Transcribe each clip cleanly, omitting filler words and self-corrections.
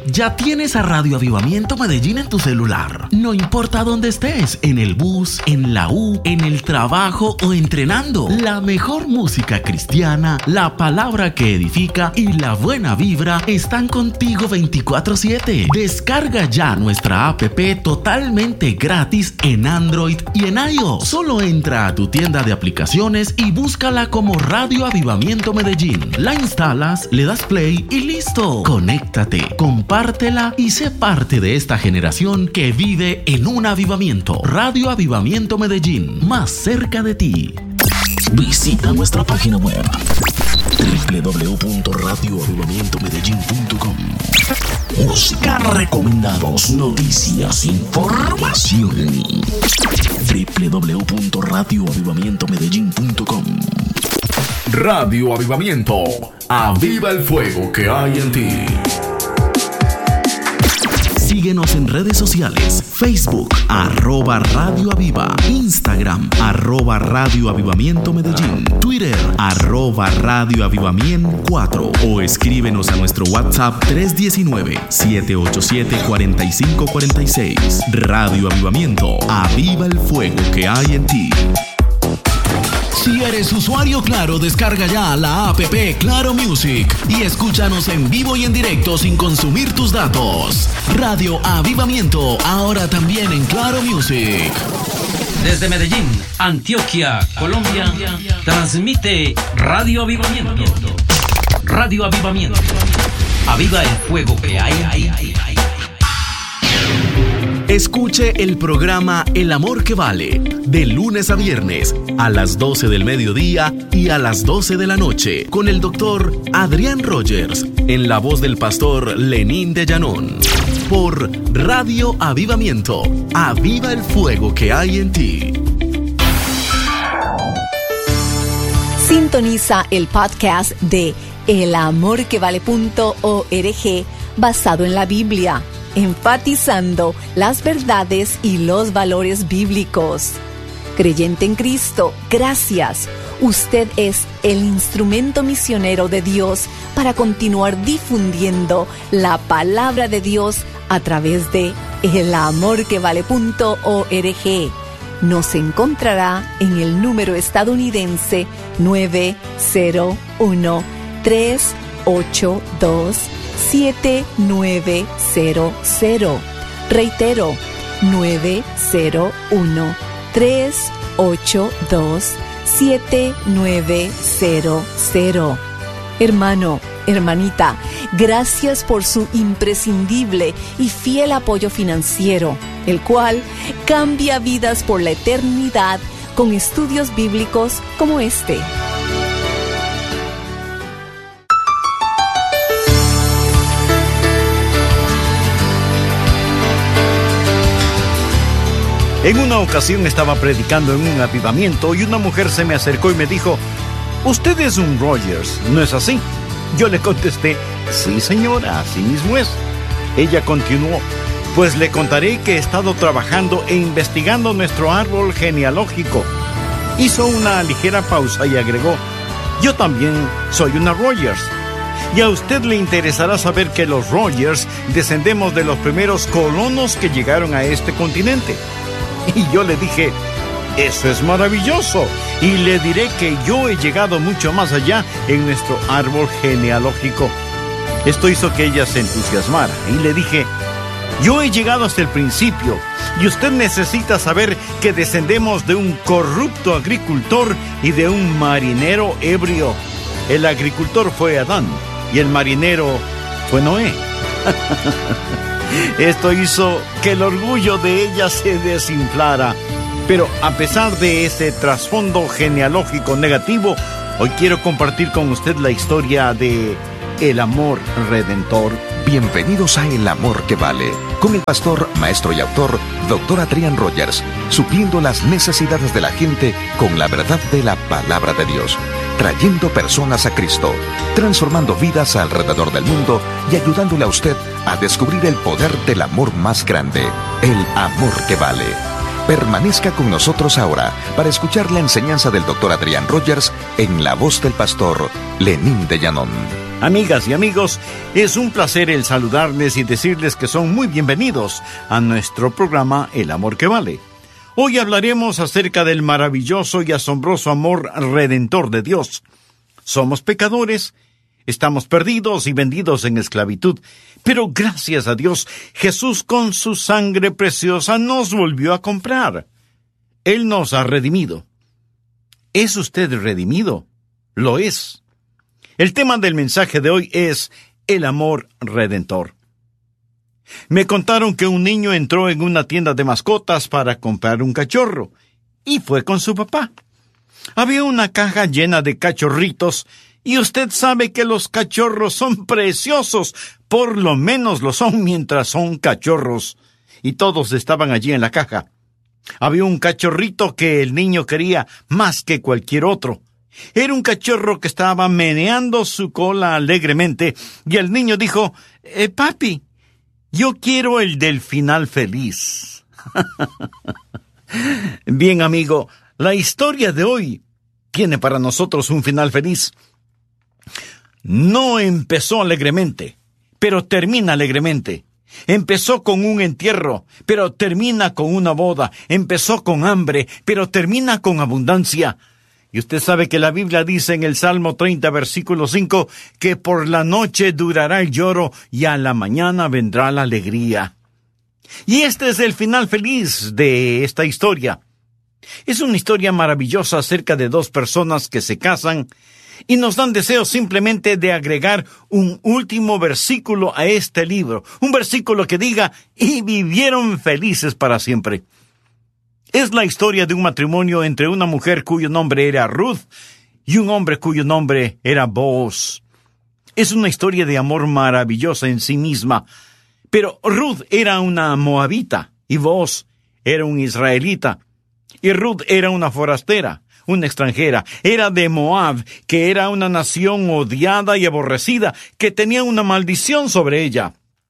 Ya tienes a Radio Avivamiento Medellín en tu celular. No importa dónde estés, en el bus, en la U, en el trabajo o entrenando. La mejor música cristiana, la palabra que edifica y la buena vibra están contigo 24/7. Descarga ya nuestra app totalmente gratis en Android y en iOS. Solo entra a tu tienda de aplicaciones y búscala como Radio Avivamiento Medellín. La instalas, le das play y listo. Conéctate, compártela y sé parte de esta generación que vive en un avivamiento. Radio Avivamiento Medellín, más cerca de ti. Visita nuestra página web www.radioavivamientomedellin.com. Música, recomendados, noticias, información. www.radioavivamientomedellin.com. Radio Avivamiento, aviva el fuego que hay en ti. Síguenos en redes sociales, Facebook, @Radio Aviva, Instagram, @Radio Avivamiento Medellín, Twitter, @Radio Avivamiento 4 o escríbenos a nuestro WhatsApp 319-787-4546. Radio Avivamiento, aviva el fuego que hay en ti. Si eres usuario Claro, descarga ya la app Claro Music y escúchanos en vivo y en directo sin consumir tus datos. Radio Avivamiento, ahora también en Claro Music. Desde Medellín, Antioquia, Colombia, transmite Radio Avivamiento. Radio Avivamiento. Aviva el fuego que hay ahí. Escuche el programa El Amor que Vale, de lunes a viernes, a las 12 del mediodía y a las 12 de la noche, con el doctor Adrián Rogers, en la voz del pastor Lenín de Llanón. Por Radio Avivamiento, aviva el fuego que hay en ti. Sintoniza el podcast de elamorquevale.org basado en la Biblia, enfatizando las verdades y los valores bíblicos. Creyente en Cristo, gracias. Usted es el instrumento misionero de Dios para continuar difundiendo la palabra de Dios a través de elamorquevale.org. Nos encontrará en el número estadounidense 901-382-7900. Reitero, 901-382-7900. Hermano, hermanita, gracias por su imprescindible y fiel apoyo financiero, el cual cambia vidas por la eternidad con estudios bíblicos como este. En una ocasión estaba predicando en un avivamiento y una mujer se me acercó y me dijo: «Usted es un Rogers, ¿no es así?». Yo le contesté: «Sí, señora, así mismo es». Ella continuó: «Pues le contaré que he estado trabajando e investigando nuestro árbol genealógico». Hizo una ligera pausa y agregó: «Yo también soy una Rogers. Y a usted le interesará saber que los Rogers descendemos de los primeros colonos que llegaron a este continente». Y yo le dije: «Eso es maravilloso, y le diré que yo he llegado mucho más allá en nuestro árbol genealógico». Esto hizo que ella se entusiasmara, y le dije: «Yo he llegado hasta el principio, y usted necesita saber que descendemos de un corrupto agricultor y de un marinero ebrio. El agricultor fue Adán, y el marinero fue Noé». Esto hizo que el orgullo de ella se desinflara. Pero a pesar de ese trasfondo genealógico negativo, hoy quiero compartir con usted la historia de el amor redentor. Bienvenidos a El Amor que Vale, con el pastor, maestro y autor, Dr. Adrián Rogers, supliendo las necesidades de la gente con la verdad de la palabra de Dios, trayendo personas a Cristo, transformando vidas alrededor del mundo y ayudándole a usted a descubrir el poder del amor más grande, el amor que vale. Permanezca con nosotros ahora para escuchar la enseñanza del Dr. Adrián Rogers en la voz del pastor Lenín de Llanón. Amigas y amigos, es un placer el saludarles y decirles que son muy bienvenidos a nuestro programa El Amor que Vale. Hoy hablaremos acerca del maravilloso y asombroso amor redentor de Dios. Somos pecadores, estamos perdidos y vendidos en esclavitud, pero gracias a Dios, Jesús con su sangre preciosa nos volvió a comprar. Él nos ha redimido. ¿Es usted redimido? Lo es. El tema del mensaje de hoy es el amor redentor. Me contaron que un niño entró en una tienda de mascotas para comprar un cachorro, y fue con su papá. Había una caja llena de cachorritos, y usted sabe que los cachorros son preciosos, por lo menos lo son mientras son cachorros, y todos estaban allí en la caja. Había un cachorrito que el niño quería más que cualquier otro. Era un cachorro que estaba meneando su cola alegremente, y el niño dijo, papi, yo quiero el del final feliz. Bien, amigo, la historia de hoy tiene para nosotros un final feliz. No empezó alegremente, pero termina alegremente. Empezó con un entierro, pero termina con una boda. Empezó con hambre, pero termina con abundancia. Y usted sabe que la Biblia dice en el Salmo 30, versículo 5, que por la noche durará el lloro y a la mañana vendrá la alegría. Y este es el final feliz de esta historia. Es una historia maravillosa acerca de dos personas que se casan y nos dan deseo simplemente de agregar un último versículo a este libro. Un versículo que diga, y vivieron felices para siempre. Es la historia de un matrimonio entre una mujer cuyo nombre era Ruth y un hombre cuyo nombre era Booz. Es una historia de amor maravillosa en sí misma, pero Ruth era una moabita y Booz era un israelita. Y Ruth era una forastera, una extranjera. Era de Moab, que era una nación odiada y aborrecida, que tenía una maldición sobre ella.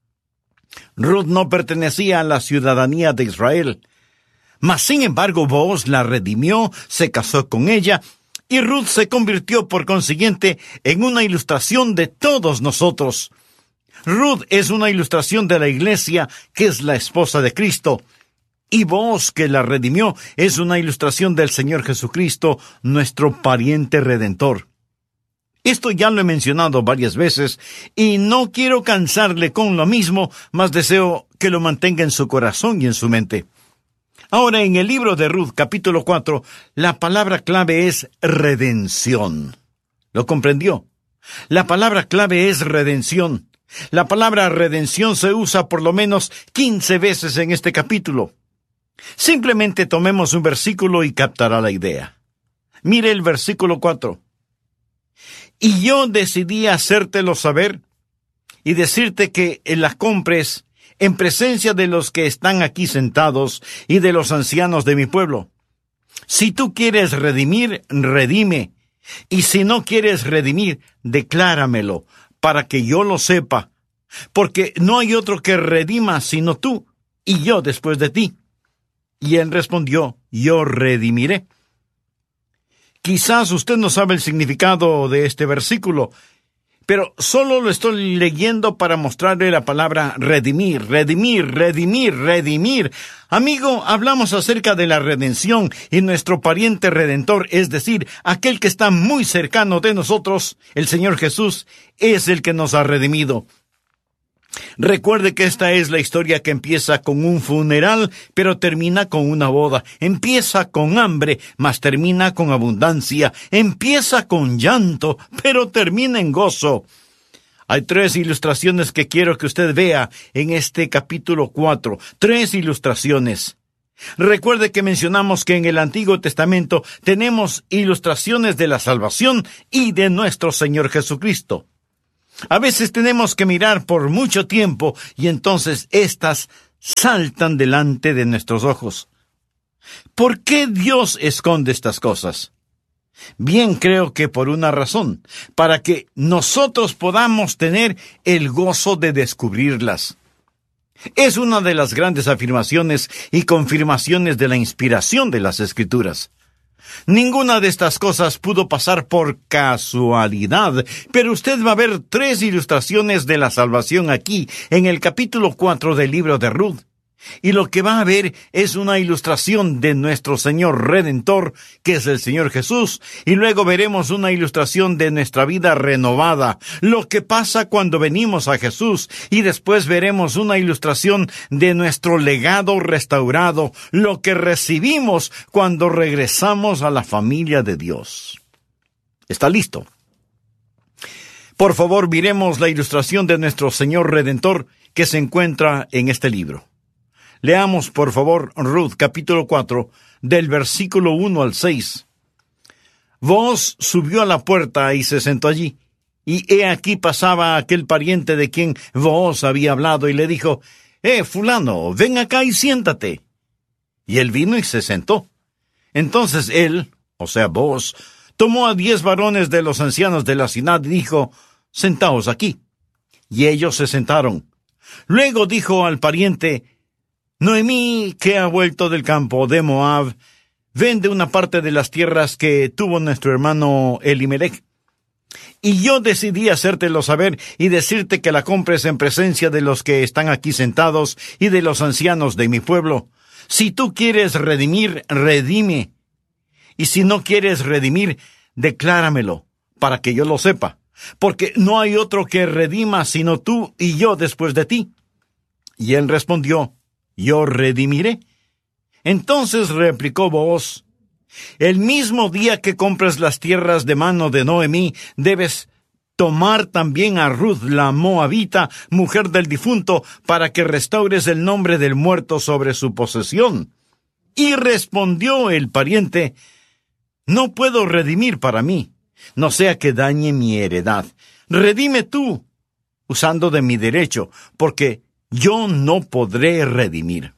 Ruth no pertenecía a la ciudadanía de Israel. Mas, sin embargo, Booz la redimió, se casó con ella, y Ruth se convirtió, por consiguiente, en una ilustración de todos nosotros. Ruth es una ilustración de la iglesia, que es la esposa de Cristo, y Booz, que la redimió, es una ilustración del Señor Jesucristo, nuestro pariente redentor. Esto ya lo he mencionado varias veces, y no quiero cansarle con lo mismo, mas deseo que lo mantenga en su corazón y en su mente. Ahora, en el libro de Ruth, capítulo 4, la palabra clave es redención. ¿Lo comprendió? La palabra clave es redención. La palabra redención se usa por lo menos 15 veces en este capítulo. Simplemente tomemos un versículo y captará la idea. Mire el versículo 4. Y yo decidí hacértelo saber y decirte que la compres en presencia de los que están aquí sentados y de los ancianos de mi pueblo. Si tú quieres redimir, redime. Y si no quieres redimir, decláramelo, para que yo lo sepa. Porque no hay otro que redima sino tú, y yo después de ti. Y él respondió, yo redimiré. Quizás usted no sabe el significado de este versículo, pero solo lo estoy leyendo para mostrarle la palabra redimir, redimir, redimir, redimir. Amigo, hablamos acerca de la redención y nuestro pariente redentor, es decir, aquel que está muy cercano de nosotros, el Señor Jesús, es el que nos ha redimido. Recuerde que esta es la historia que empieza con un funeral, pero termina con una boda. Empieza con hambre, mas termina con abundancia. Empieza con llanto, pero termina en gozo. Hay 3 ilustraciones que quiero que usted vea en este capítulo 4. 3 ilustraciones. Recuerde que mencionamos que en el Antiguo Testamento tenemos ilustraciones de la salvación y de nuestro Señor Jesucristo. A veces tenemos que mirar por mucho tiempo y entonces éstas saltan delante de nuestros ojos. ¿Por qué Dios esconde estas cosas? Bien, creo que por una razón, para que nosotros podamos tener el gozo de descubrirlas. Es una de las grandes afirmaciones y confirmaciones de la inspiración de las Escrituras. Ninguna de estas cosas pudo pasar por casualidad, pero usted va a ver 3 ilustraciones de la salvación aquí, en el capítulo 4 del libro de Ruth. Y lo que va a ver es una ilustración de nuestro Señor Redentor, que es el Señor Jesús, y luego veremos una ilustración de nuestra vida renovada, lo que pasa cuando venimos a Jesús, y después veremos una ilustración de nuestro legado restaurado, lo que recibimos cuando regresamos a la familia de Dios. ¿Está listo? Por favor, miremos la ilustración de nuestro Señor Redentor que se encuentra en este libro. Leamos, por favor, Ruth, capítulo 4, del versículo 1 al 6. Booz subió a la puerta y se sentó allí. Y he aquí pasaba aquel pariente de quien Booz había hablado y le dijo, fulano, ven acá y siéntate. Y él vino y se sentó. Entonces él, o sea, Booz, tomó a 10 varones de los ancianos de la ciudad y dijo, sentaos aquí. Y ellos se sentaron. Luego dijo al pariente, Noemí, que ha vuelto del campo de Moab, vende una parte de las tierras que tuvo nuestro hermano Elimelech. Y yo decidí hacértelo saber y decirte que la compres en presencia de los que están aquí sentados y de los ancianos de mi pueblo. Si tú quieres redimir, redime. Y si no quieres redimir, decláramelo, para que yo lo sepa. Porque no hay otro que redima sino tú y yo después de ti. Y él respondió, yo redimiré. Entonces replicó Booz, el mismo día que compres las tierras de mano de Noemí, debes tomar también a Ruth la moabita, mujer del difunto, para que restaures el nombre del muerto sobre su posesión. Y respondió el pariente, no puedo redimir para mí, no sea que dañe mi heredad. Redime tú, usando de mi derecho, porque yo no podré redimir.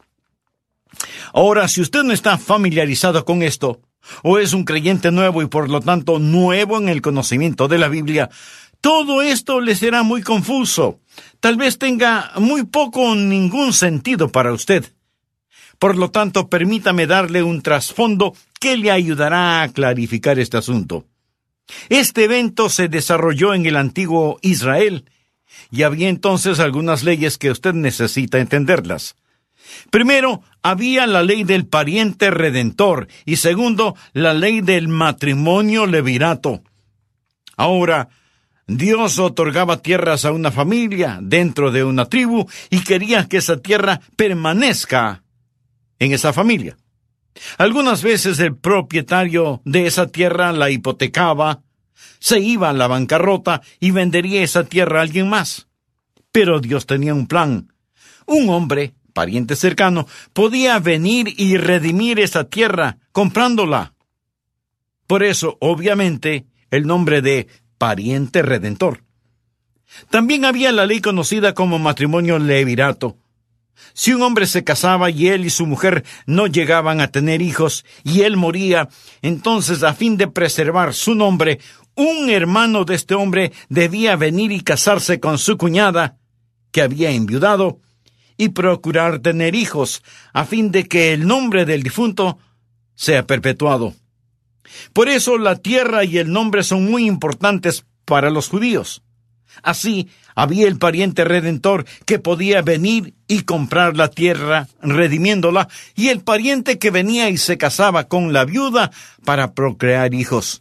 Ahora, si usted no está familiarizado con esto, o es un creyente nuevo y por lo tanto nuevo en el conocimiento de la Biblia, todo esto le será muy confuso. Tal vez tenga muy poco o ningún sentido para usted. Por lo tanto, permítame darle un trasfondo que le ayudará a clarificar este asunto. Este evento se desarrolló en el antiguo Israel, y había entonces algunas leyes que usted necesita entenderlas. Primero, había la ley del pariente redentor, y segundo, la ley del matrimonio levirato. Ahora, Dios otorgaba tierras a una familia dentro de una tribu y quería que esa tierra permanezca en esa familia. Algunas veces el propietario de esa tierra la hipotecaba, se iba a la bancarrota y vendería esa tierra a alguien más. Pero Dios tenía un plan. Un hombre, pariente cercano, podía venir y redimir esa tierra comprándola. Por eso, obviamente, el nombre de pariente redentor. También había la ley conocida como matrimonio levirato. Si un hombre se casaba y él y su mujer no llegaban a tener hijos y él moría, entonces a fin de preservar su nombre, un hermano de este hombre debía venir y casarse con su cuñada, que había enviudado, y procurar tener hijos, a fin de que el nombre del difunto sea perpetuado. Por eso la tierra y el nombre son muy importantes para los judíos. Así, había el pariente redentor que podía venir y comprar la tierra, redimiéndola, y el pariente que venía y se casaba con la viuda para procrear hijos.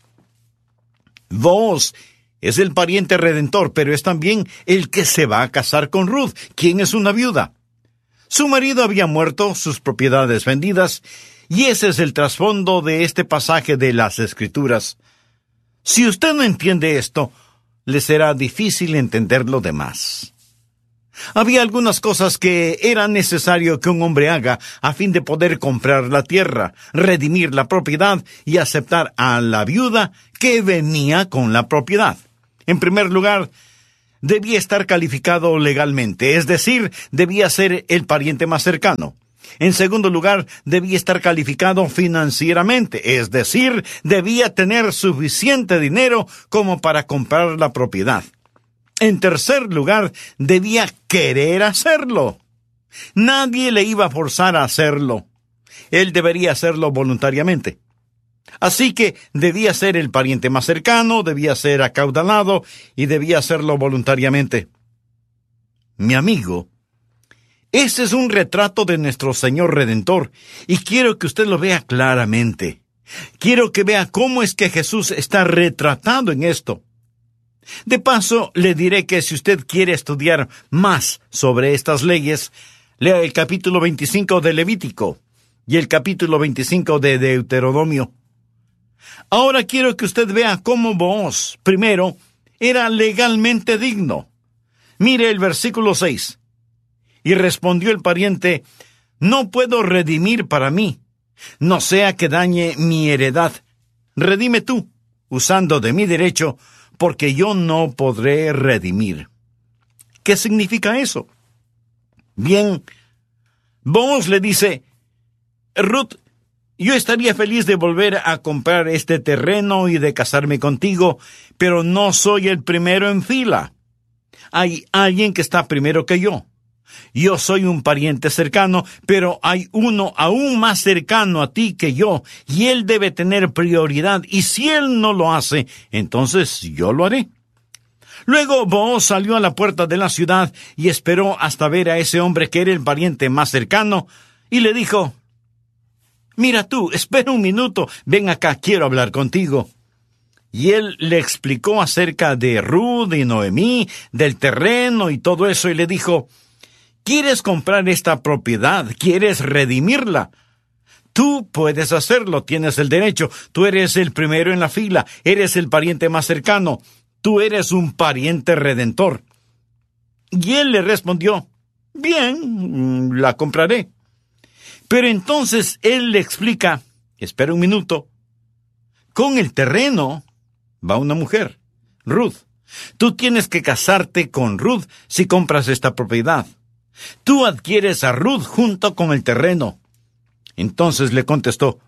Booz es el pariente redentor, pero es también el que se va a casar con Ruth, quien es una viuda. Su marido había muerto, sus propiedades vendidas, y ese es el trasfondo de este pasaje de las Escrituras. Si usted no entiende esto, le será difícil entender lo demás. Había algunas cosas que era necesario que un hombre haga a fin de poder comprar la tierra, redimir la propiedad y aceptar a la viuda que venía con la propiedad. En primer lugar, debía estar calificado legalmente, es decir, debía ser el pariente más cercano. En segundo lugar, debía estar calificado financieramente, es decir, debía tener suficiente dinero como para comprar la propiedad. En tercer lugar, debía querer hacerlo. Nadie le iba a forzar a hacerlo. Él debería hacerlo voluntariamente. Así que debía ser el pariente más cercano, debía ser acaudalado y debía hacerlo voluntariamente. Mi amigo, ese es un retrato de nuestro Señor Redentor y quiero que usted lo vea claramente. Quiero que vea cómo es que Jesús está retratado en esto. De paso, le diré que si usted quiere estudiar más sobre estas leyes, lea el capítulo 25 de Levítico y el capítulo 25 de Deuteronomio. Ahora quiero que usted vea cómo Booz, primero, era legalmente digno. Mire el versículo 6. Y respondió el pariente: no puedo redimir para mí, no sea que dañe mi heredad. Redime tú, usando de mi derecho, porque yo no podré redimir. ¿Qué significa eso? Bien, Booz le dice: Ruth, yo estaría feliz de volver a comprar este terreno y de casarme contigo, pero no soy el primero en fila. Hay alguien que está primero que yo. Yo soy un pariente cercano, pero hay uno aún más cercano a ti que yo, y él debe tener prioridad, y si él no lo hace, entonces yo lo haré. Luego Booz salió a la puerta de la ciudad y esperó hasta ver a ese hombre que era el pariente más cercano, y le dijo: mira tú, espera un minuto, ven acá, quiero hablar contigo. Y él le explicó acerca de Ruth y Noemí, del terreno y todo eso, y le dijo: ¿quieres comprar esta propiedad? ¿Quieres redimirla? Tú puedes hacerlo, tienes el derecho. Tú eres el primero en la fila, eres el pariente más cercano. Tú eres un pariente redentor. Y él le respondió: bien, la compraré. Pero entonces él le explica: espera un minuto. Con el terreno va una mujer, Ruth. Tú tienes que casarte con Ruth si compras esta propiedad. Tú adquieres a Ruth junto con el terreno. Entonces le contestó: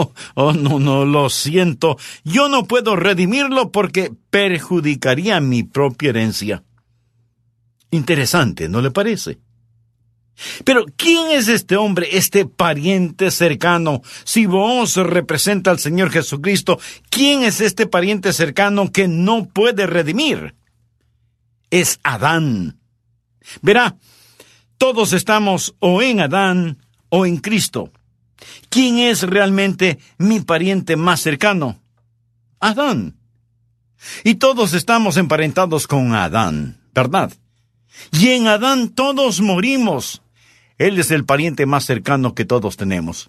no, lo siento. Yo no puedo redimirlo porque perjudicaría mi propia herencia. Interesante, ¿no le parece? Pero, ¿quién es este hombre, este pariente cercano? Si Booz representa al Señor Jesucristo, ¿quién es este pariente cercano que no puede redimir? Es Adán. Verá, todos estamos o en Adán o en Cristo. ¿Quién es realmente mi pariente más cercano? Adán. Y todos estamos emparentados con Adán, ¿verdad? Y en Adán todos morimos. Él es el pariente más cercano que todos tenemos.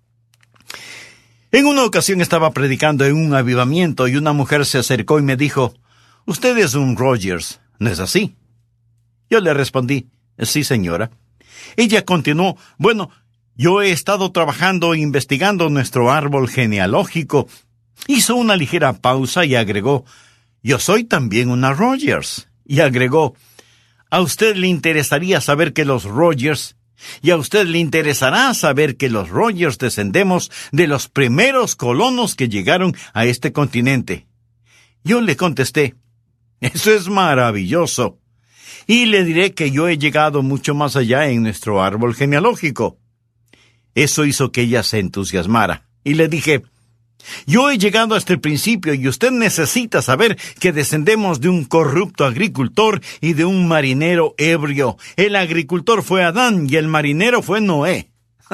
En una ocasión estaba predicando en un avivamiento y una mujer se acercó y me dijo: usted es un Rogers, ¿no es así? Yo le respondí: sí, señora. Ella continuó: bueno, yo he estado trabajando e investigando nuestro árbol genealógico. Hizo una ligera pausa y agregó: yo soy también una Rogers. Y agregó: a usted le interesaría saber que los Rogers, y a usted le interesará saber que los Rogers descendemos de los primeros colonos que llegaron a este continente. Yo le contesté: eso es maravilloso. Y le diré que yo he llegado mucho más allá en nuestro árbol genealógico. Eso hizo que ella se entusiasmara. Y le dije: yo he llegado hasta el principio y usted necesita saber que descendemos de un corrupto agricultor y de un marinero ebrio. El agricultor fue Adán y el marinero fue Noé.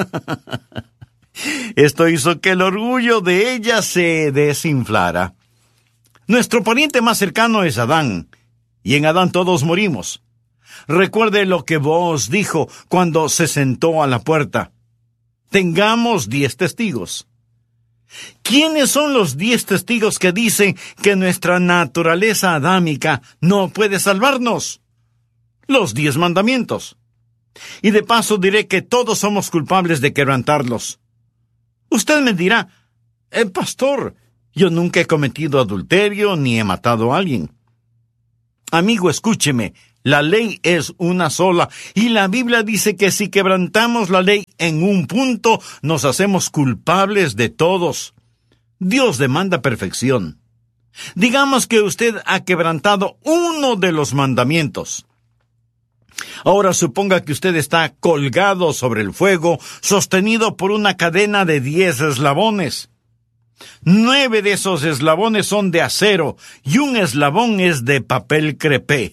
Esto hizo que el orgullo de ella se desinflara. Nuestro pariente más cercano es Adán, y en Adán todos morimos. Recuerde lo que Booz dijo cuando se sentó a la puerta: tengamos 10 testigos. ¿Quiénes son los 10 testigos que dicen que nuestra naturaleza adámica no puede salvarnos? Los 10 mandamientos. Y de paso diré que todos somos culpables de quebrantarlos. Usted me dirá: pastor, yo nunca he cometido adulterio ni he matado a alguien. Amigo, escúcheme, la ley es una sola, y la Biblia dice que si quebrantamos la ley en un punto, nos hacemos culpables de todos. Dios demanda perfección. Digamos que usted ha quebrantado uno de los mandamientos. Ahora suponga que usted está colgado sobre el fuego, sostenido por una cadena de 10 eslabones. 9 de esos eslabones son de acero y un eslabón es de papel crepé.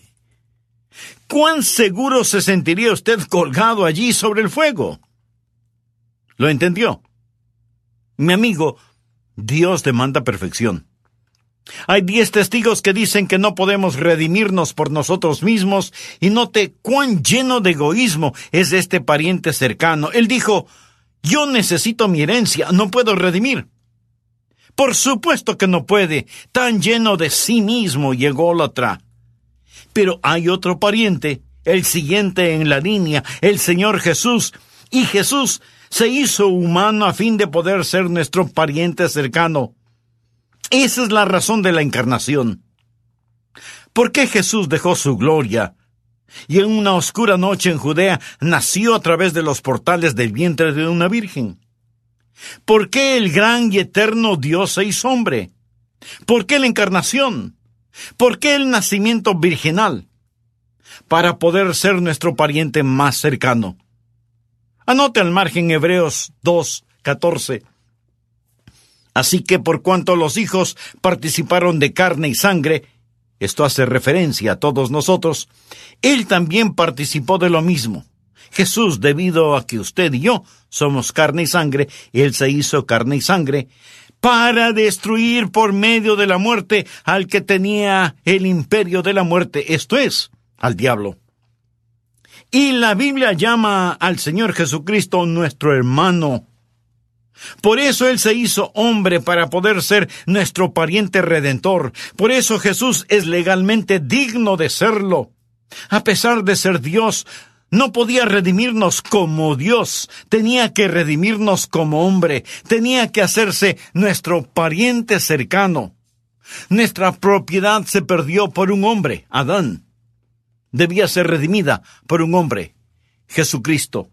¿Cuán seguro se sentiría usted colgado allí sobre el fuego? ¿Lo entendió? Mi amigo, Dios demanda perfección. Hay 10 testigos que dicen que no podemos redimirnos por nosotros mismos, y note cuán lleno de egoísmo es este pariente cercano. Él dijo: yo necesito mi herencia, no puedo redimir. Por supuesto que no puede, tan lleno de sí mismo y ególatra. Pero hay otro pariente, el siguiente en la línea, el Señor Jesús, y Jesús se hizo humano a fin de poder ser nuestro pariente cercano. Esa es la razón de la encarnación. ¿Por qué Jesús dejó su gloria y en una oscura noche en Judea nació a través de los portales del vientre de una virgen? ¿Por qué el gran y eterno Dios se hizo hombre? ¿Por qué la encarnación? ¿Por qué el nacimiento virginal? Para poder ser nuestro pariente más cercano. Anote al margen Hebreos 2:14. Así que por cuanto los hijos participaron de carne y sangre, esto hace referencia a todos nosotros, Él también participó de lo mismo. Jesús, debido a que usted y yo somos carne y sangre, Él se hizo carne y sangre para destruir por medio de la muerte al que tenía el imperio de la muerte, esto es, al diablo. Y la Biblia llama al Señor Jesucristo nuestro hermano. Por eso Él se hizo hombre para poder ser nuestro pariente redentor. Por eso Jesús es legalmente digno de serlo. A pesar de ser Dios, no podía redimirnos como Dios. Tenía que redimirnos como hombre. Tenía que hacerse nuestro pariente cercano. Nuestra propiedad se perdió por un hombre, Adán. Debía ser redimida por un hombre, Jesucristo.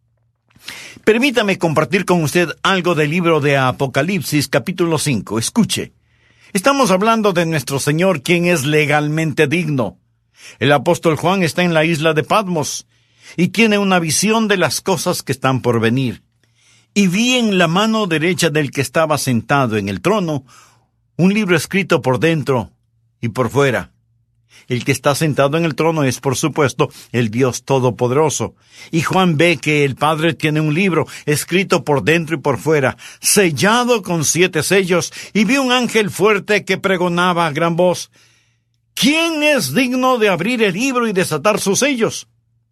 Permítame compartir con usted algo del libro de Apocalipsis, capítulo 5. Escuche. Estamos hablando de nuestro Señor, quien es legalmente digno. El apóstol Juan está en la isla de Patmos y tiene una visión de las cosas que están por venir. Y vi en la mano derecha del que estaba sentado en el trono un libro escrito por dentro y por fuera. El que está sentado en el trono es, por supuesto, el Dios Todopoderoso. Y Juan ve que el Padre tiene un libro escrito por dentro y por fuera, sellado con 7 sellos, y vi un ángel fuerte que pregonaba a gran voz: ¿quién es digno de abrir el libro y desatar sus sellos?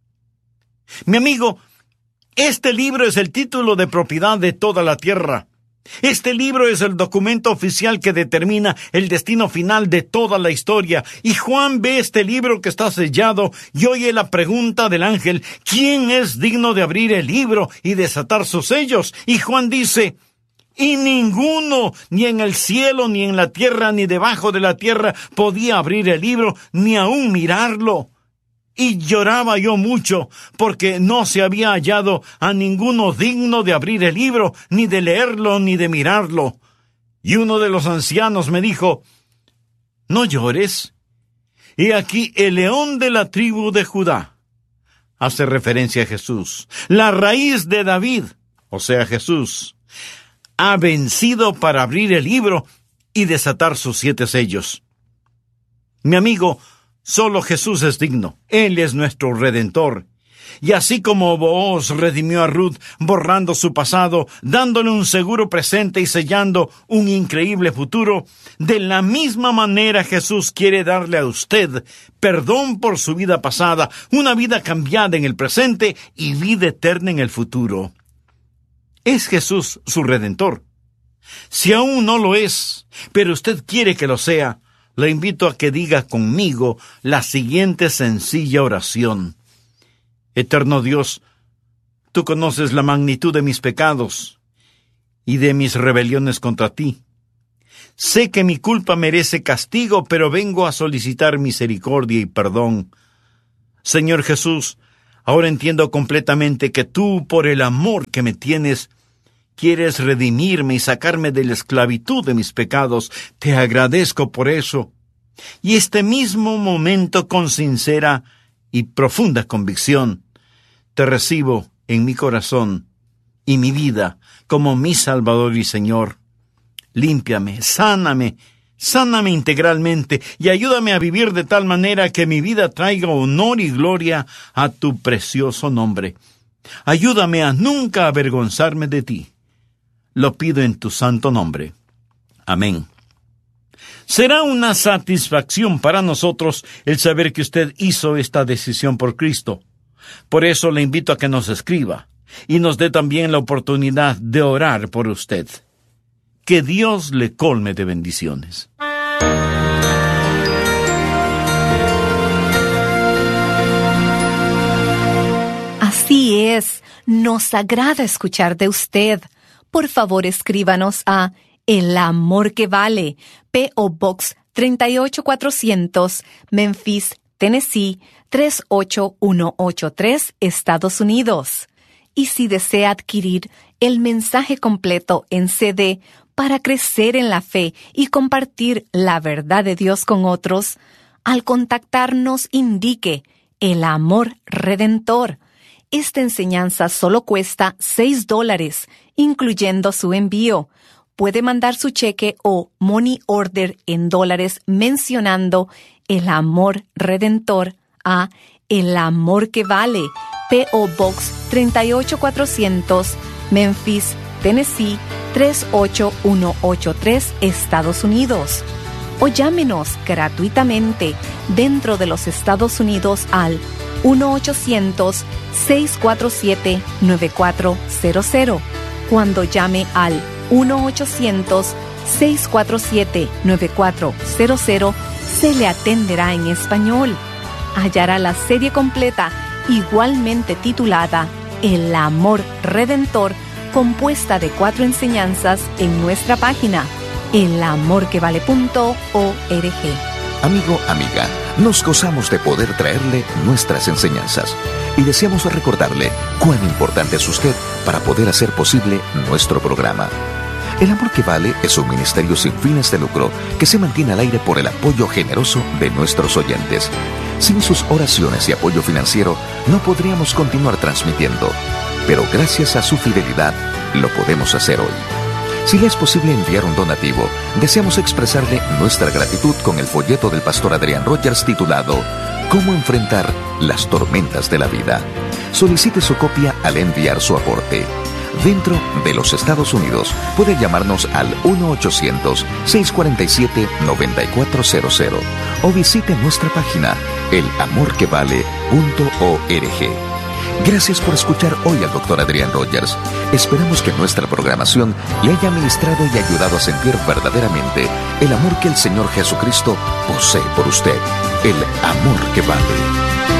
Mi amigo, este libro es el título de propiedad de toda la tierra. Este libro es el documento oficial que determina el destino final de toda la historia. Y Juan ve este libro que está sellado y oye la pregunta del ángel: ¿quién es digno de abrir el libro y desatar sus sellos? Y Juan dice: y ninguno, ni en el cielo, ni en la tierra, ni debajo de la tierra, podía abrir el libro, ni aún mirarlo. Y lloraba yo mucho, porque no se había hallado a ninguno digno de abrir el libro, ni de leerlo, ni de mirarlo. Y uno de los ancianos me dijo: no llores. He aquí el león de la tribu de Judá. Hace referencia a Jesús. La raíz de David, o sea Jesús, ha vencido para abrir el libro y desatar sus 7 sellos. Mi amigo, solo Jesús es digno. Él es nuestro Redentor. Y así como Booz redimió a Ruth borrando su pasado, dándole un seguro presente y sellando un increíble futuro, de la misma manera Jesús quiere darle a usted perdón por su vida pasada, una vida cambiada en el presente y vida eterna en el futuro. ¿Es Jesús su Redentor? Si aún no lo es, pero usted quiere que lo sea, le invito a que diga conmigo la siguiente sencilla oración. Eterno Dios, tú conoces la magnitud de mis pecados y de mis rebeliones contra ti. Sé que mi culpa merece castigo, pero vengo a solicitar misericordia y perdón. Señor Jesús, ahora entiendo completamente que tú, por el amor que me tienes, quieres redimirme y sacarme de la esclavitud de mis pecados. Te agradezco por eso. Y este mismo momento, con sincera y profunda convicción, te recibo en mi corazón y mi vida como mi Salvador y Señor. Límpiame, sáname integralmente y ayúdame a vivir de tal manera que mi vida traiga honor y gloria a tu precioso nombre. Ayúdame a nunca avergonzarme de ti. Lo pido en tu santo nombre. Amén. Será una satisfacción para nosotros el saber que usted hizo esta decisión por Cristo. Por eso le invito a que nos escriba y nos dé también la oportunidad de orar por usted. Que Dios le colme de bendiciones. Así es, nos agrada escuchar de usted. Por favor, escríbanos a El Amor que Vale, P.O. Box 38400, Memphis, Tennessee 38183, Estados Unidos. Y si desea adquirir el mensaje completo en CD para crecer en la fe y compartir la verdad de Dios con otros, al contactarnos indique El Amor Redentor. Esta enseñanza solo cuesta $6, incluyendo su envío. Puede mandar su cheque o money order en dólares mencionando El Amor Redentor a El Amor que Vale, P.O. Box 38400, Memphis, Tennessee 38183, Estados Unidos. O llámenos gratuitamente dentro de los Estados Unidos al 1-800-647-9400. Cuando llame al 1-800-647-9400, se le atenderá en español. Hallará la serie completa, igualmente titulada El Amor Redentor, compuesta de 4 enseñanzas en nuestra página, elamorquevale.org. Amigo, amiga, nos gozamos de poder traerle nuestras enseñanzas y deseamos recordarle cuán importante es usted para poder hacer posible nuestro programa. El Amor que Vale es un ministerio sin fines de lucro que se mantiene al aire por el apoyo generoso de nuestros oyentes. Sin sus oraciones y apoyo financiero no podríamos continuar transmitiendo, pero gracias a su fidelidad lo podemos hacer hoy. Si le es posible enviar un donativo, deseamos expresarle nuestra gratitud con el folleto del pastor Adrián Rogers titulado ¿Cómo enfrentar las tormentas de la vida? Solicite su copia al enviar su aporte. Dentro de los Estados Unidos, puede llamarnos al 1-800-647-9400 o visite nuestra página elamorquevale.org. Gracias por escuchar hoy al Dr. Adrián Rogers. Esperamos que nuestra programación le haya ministrado y ayudado a sentir verdaderamente el amor que el Señor Jesucristo posee por usted. El amor que vale.